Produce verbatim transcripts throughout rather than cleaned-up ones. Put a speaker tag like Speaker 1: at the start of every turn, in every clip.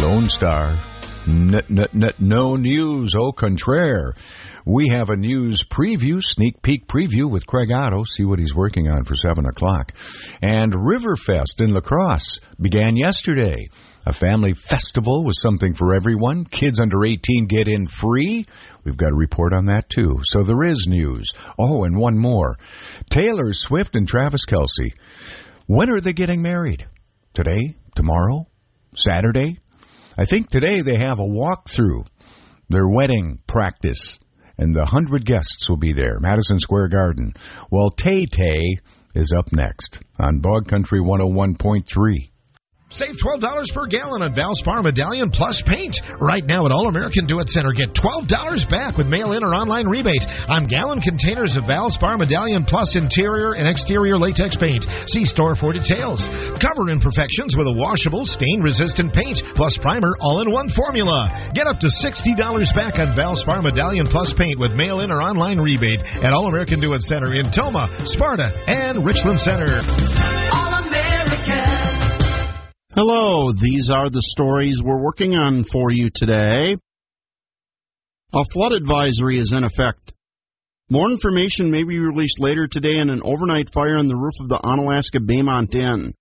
Speaker 1: Lone Star. N- n- n- no news au contraire. We have a news preview, sneak peek preview with Craig Otto. See what he's working on for seven o'clock. And Riverfest in La Crosse began yesterday. A family festival with something for everyone. Kids under eighteen get in free. We've got a report on that, too. So there is news. Oh, and one more. Taylor Swift and Travis Kelce. When are they getting married? Today? Tomorrow? Saturday? I think today they have a walkthrough. Their wedding practice. And the hundred guests will be there. Madison Square Garden. Well, Tay-Tay is up next on Bog Country one oh one point three.
Speaker 2: Save twelve dollars per gallon on Valspar Medallion Plus paint. Right now at All American Do It Center, get twelve dollars back with mail-in or online rebate on gallon containers of Valspar Medallion Plus interior and exterior latex paint. See store for details. Cover imperfections with a washable, stain-resistant paint plus primer all-in-one formula. Get up to sixty dollars back on Valspar Medallion Plus paint with mail-in or online rebate at All American Do It Center in Toma, Sparta, and Richland Center.
Speaker 3: All American.
Speaker 4: Hello, these are the stories we're working on for you today. A flood advisory is in effect. More information may be released later today on an overnight fire on the roof of the Onalaska Baymont Inn.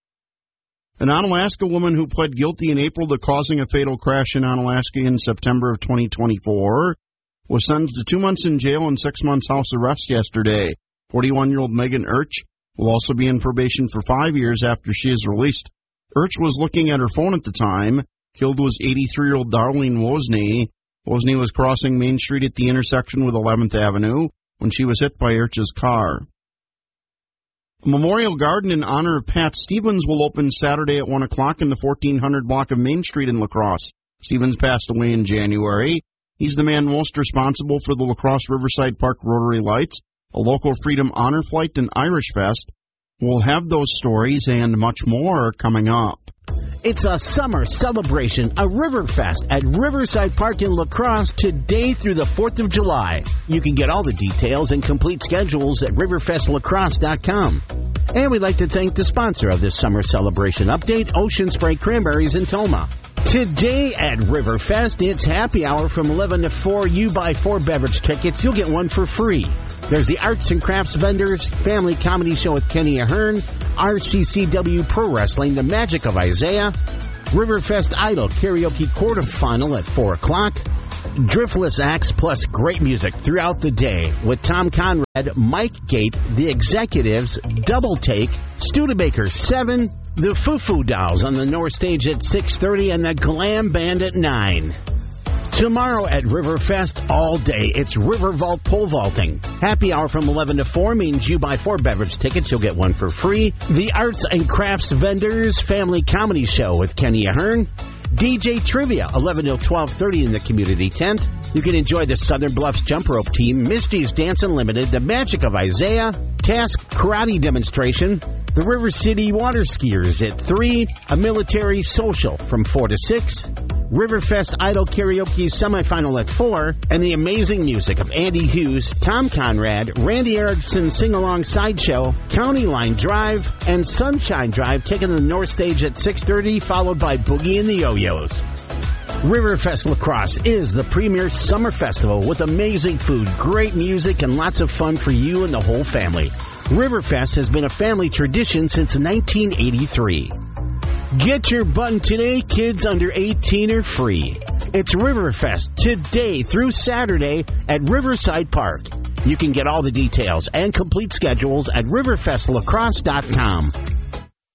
Speaker 4: An Onalaska woman who pled guilty in April to causing a fatal crash in Onalaska in September of twenty twenty-four was sentenced to two months in jail and six months house arrest yesterday. forty-one-year-old Megan Urch will also be in probation for five years after she is released. Urch was looking at her phone at the time. Killed was eighty-three-year-old Darlene Wozni. Wozni was crossing Main Street at the intersection with eleventh Avenue when she was hit by Urch's car. A memorial garden in honor of Pat Stevens will open Saturday at one o'clock in the fourteen hundred block of Main Street in La Crosse. Stevens passed away in January. He's the man most responsible for the La Crosse Riverside Park Rotary Lights, a local Freedom Honor Flight, and Irish Fest. We'll have those stories and much more coming up.
Speaker 5: It's a summer celebration, a Riverfest at Riverside Park in La Crosse today through the fourth of July. You can get all the details and complete schedules at riverfest lacrosse dot com. And we'd like to thank the sponsor of this summer celebration update, Ocean Spray Cranberries in Toma. Today at Riverfest, it's happy hour from eleven to four. You buy four beverage tickets, you'll get one for free. There's the arts and crafts vendors, family comedy show with Kenny Ahern, R C C W Pro Wrestling, The Magic of Isaiah, Riverfest Idol Karaoke quarterfinal at four o'clock, Driftless acts plus great music throughout the day with Tom Conrad, Mike Gate, The Executives, Double Take, Studebaker seven, the Foo Foo Dolls on the North Stage at six thirty, and the Glam Band at nine. Tomorrow at Riverfest all day, it's River Vault Pole Vaulting. Happy hour from eleven to four means you buy four beverage tickets, you'll get one for free. The Arts and Crafts Vendors Family Comedy Show with Kenny Ahern. D J Trivia, eleven till twelve thirty in the community tent. You can enjoy the Southern Bluffs Jump Rope Team, Misty's Dance Unlimited, The Magic of Isaiah, Task Karate Demonstration, the River City Water Skiers at three, a military social from four to six, Riverfest Idol Karaoke semifinal at four, and the amazing music of Andy Hughes, Tom Conrad, Randy Erickson Sing-Along Sideshow, County Line Drive, and Sunshine Drive taking the North Stage at six thirty, followed by Boogie and the Yo-Yos. Riverfest La Crosse is the premier summer festival with amazing food, great music, and lots of fun for you and the whole family. Riverfest has been a family tradition since nineteen eighty-three. Get your button today. Kids under eighteen are free. It's Riverfest today through Saturday at Riverside Park. You can get all the details and complete schedules at riverfest lacrosse dot com.